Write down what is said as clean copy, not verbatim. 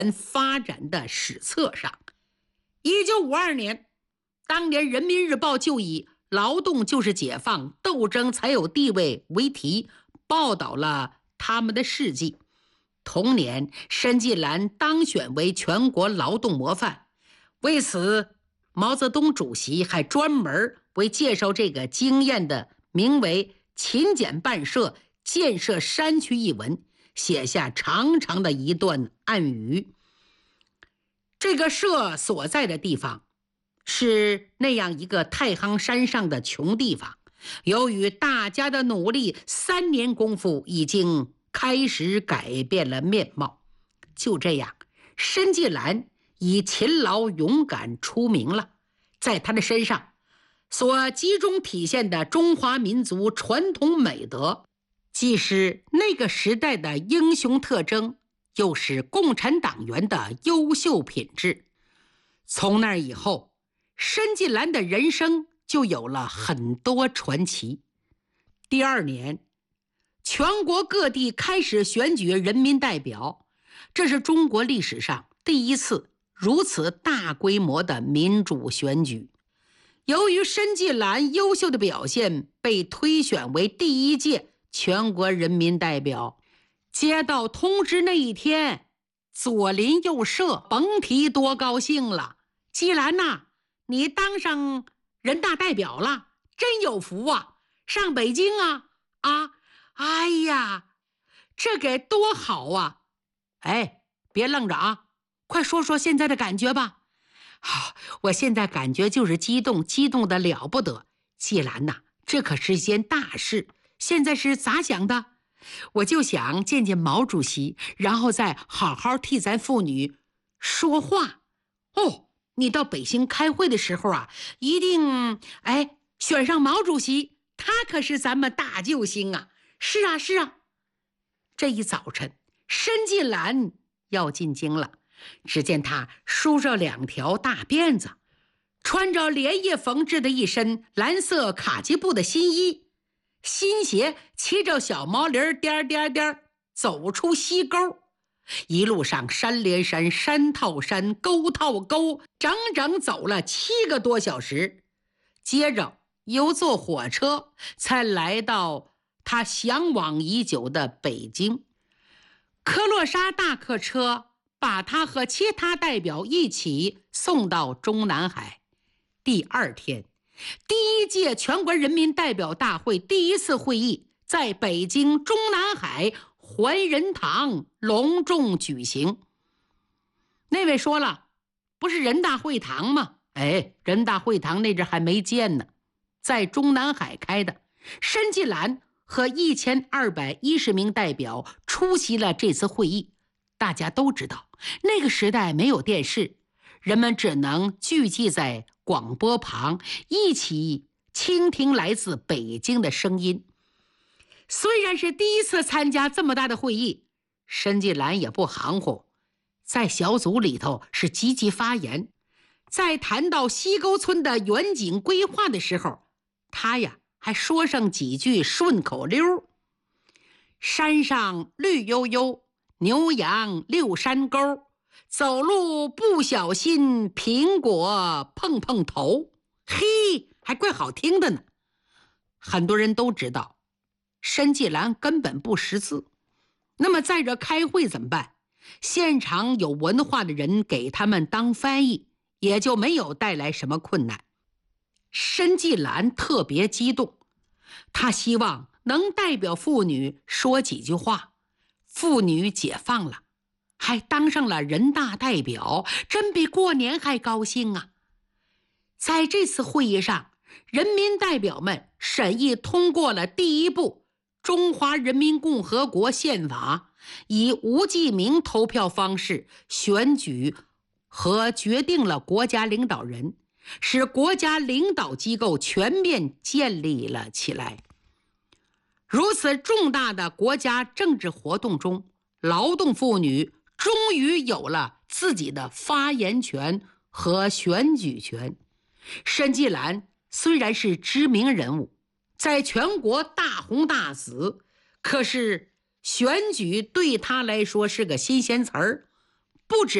发展的史册上。1952年，当年人民日报就以劳动就是解放，斗争才有地位为题，报道了他们的事迹。同年，申纪兰当选为全国劳动模范。为此，毛泽东主席还专门为介绍这个经验的名为勤俭办社建设山区一文，写下长长的一段暗语。这个社所在的地方是那样一个太行山上的穷地方，由于大家的努力，3年功夫已经开始改变了面貌。就这样，申纪兰以勤劳勇敢出名了。在他的身上所集中体现的中华民族传统美德，既是那个时代的英雄特征，又是共产党员的优秀品质。从那以后，申纪兰的人生就有了很多传奇。第2年，全国各地开始选举人民代表，这是中国历史上第一次如此大规模的民主选举。由于申纪兰优秀的表现，被推选为第1届全国人民代表。接到通知那一天，左邻右舍甭提多高兴了。纪兰呐，你当上人大代表了，真有福啊！上北京啊！哎呀，这该多好啊！哎，别愣着啊，快说说现在的感觉吧。我现在感觉就是激动的了不得。纪兰呐，这可是一件大事。现在是咋想的？我就想见见毛主席，然后再好好替咱妇女说话。你到北京开会的时候啊，一定选上毛主席，他可是咱们大救星啊。是啊。这一早晨，申纪兰要进京了。只见他梳着2条大辫子，穿着连夜缝制的一身蓝色卡其布的新衣，新鞋骑着小毛驴颠颠颠走出西沟。一路上山连山，山套山，沟套沟，整整走了7个多小时。接着又坐火车才来到他向往已久的北京。科洛莎大客车把他和其他代表一起送到中南海。第2天，第1届全国人民代表大会第1次会议在北京中南海怀仁堂隆重举行。那位说了，不是人大会堂吗？人大会堂那阵还没建呢，在中南海开的。申纪兰和1210名代表出席了这次会议。大家都知道，那个时代没有电视，人们只能聚集在广播旁，一起倾听来自北京的声音。虽然是第1次参加这么大的会议，申纪兰也不含糊，在小组里头是积极发言。在谈到西沟村的远景规划的时候，他还说上几句顺口溜：山上绿油油，牛羊溜山沟，走路不小心苹果碰碰头。还怪好听的呢。很多人都知道申纪兰根本不识字，那么在这开会怎么办？现场有文化的人给他们当翻译，也就没有带来什么困难。申纪兰特别激动，他希望能代表妇女说几句话。妇女解放了，还当上了人大代表，真比过年还高兴啊！在这次会议上，人民代表们审议通过了第1部中华人民共和国宪法，以无记名投票方式选举和决定了国家领导人，使国家领导机构全面建立了起来。如此重大的国家政治活动中，劳动妇女终于有了自己的发言权和选举权。申纪兰虽然是知名人物，在全国大红大紫，可是选举对他来说是个新鲜词儿， 不止